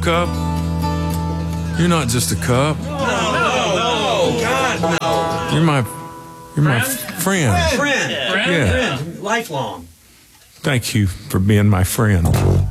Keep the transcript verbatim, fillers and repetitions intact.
cup. You're not just a cup. No, no, God, no. You're my, you're my friend. Friend. Yeah. Friend. Lifelong. Thank you for being my friend.